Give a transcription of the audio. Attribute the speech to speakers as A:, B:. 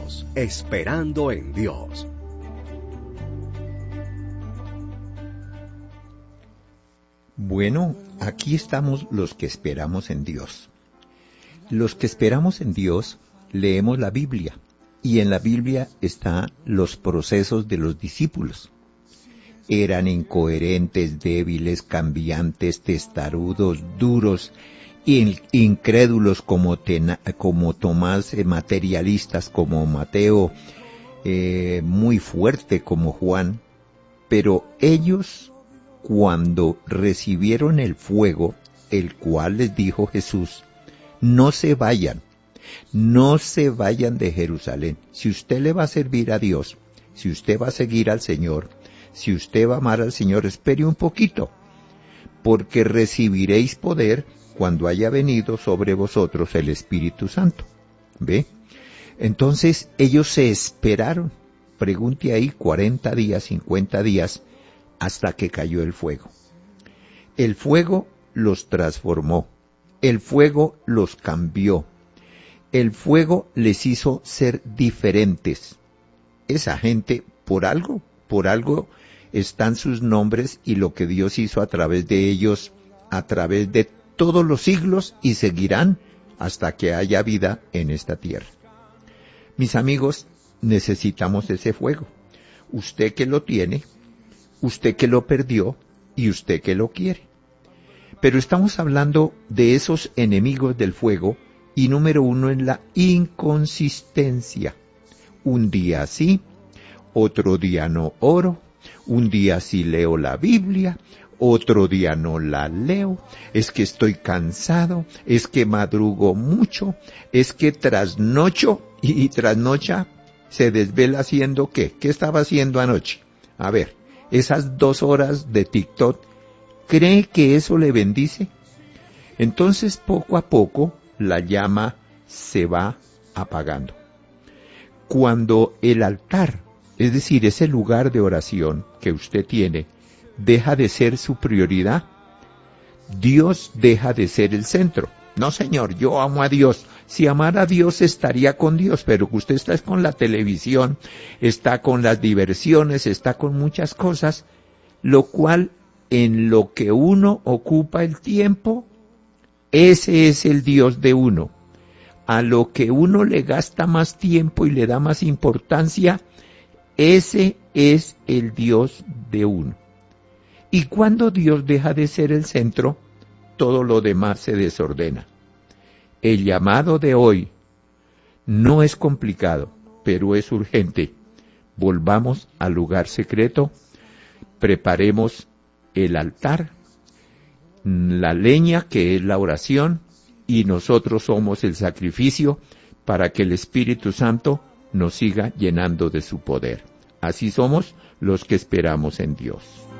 A: Dios, esperando en Dios.
B: Bueno, aquí estamos los que esperamos en Dios. Los que esperamos en Dios leemos la Biblia, y en la Biblia están los procesos de los discípulos. Eran incoherentes, débiles, cambiantes, testarudos, duros, incrédulos como Tomás, materialistas como Mateo, muy fuerte como Juan, pero ellos, cuando recibieron el fuego, el cual les dijo Jesús, no se vayan de Jerusalén. Si usted le va a servir a Dios, si usted va a seguir al Señor, si usted va a amar al Señor, espere un poquito, porque recibiréis poder cuando haya venido sobre vosotros el Espíritu Santo. ¿Ve? Entonces ellos se esperaron, pregunte ahí, 40 días, 50 días, hasta que cayó el fuego. El fuego los transformó, el fuego los cambió, el fuego les hizo ser diferentes. Esa gente, por algo están sus nombres y lo que Dios hizo a través de ellos, a través de todos los siglos, y seguirán hasta que haya vida en esta tierra. Mis amigos, necesitamos ese fuego. Usted que lo tiene, usted que lo perdió y usted que lo quiere. Pero estamos hablando de esos enemigos del fuego, y número 1 es la inconsistencia. Un día sí, otro día no oro, un día sí leo la Biblia, otro día no la leo, es que estoy cansado, es que madrugo mucho, es que trasnocho y trasnocha, se desvela haciendo ¿qué? ¿Qué estaba haciendo anoche? A ver, esas 2 horas de TikTok, ¿cree que eso le bendice? Entonces poco a poco la llama se va apagando. Cuando el altar, es decir, ese lugar de oración que usted tiene, deja de ser su prioridad, Dios deja de ser el centro. No, señor, yo amo a Dios. Si amara a Dios estaría con Dios, pero usted está con la televisión, está con las diversiones, está con muchas cosas, lo cual en lo que uno ocupa el tiempo, ese es el Dios de uno. A lo que uno le gasta más tiempo y le da más importancia, ese es el Dios de uno. Y cuando Dios deja de ser el centro, todo lo demás se desordena. El llamado de hoy no es complicado, pero es urgente. Volvamos al lugar secreto, preparemos el altar, la leña que es la oración, y nosotros somos el sacrificio para que el Espíritu Santo nos siga llenando de su poder. Así somos los que esperamos en Dios.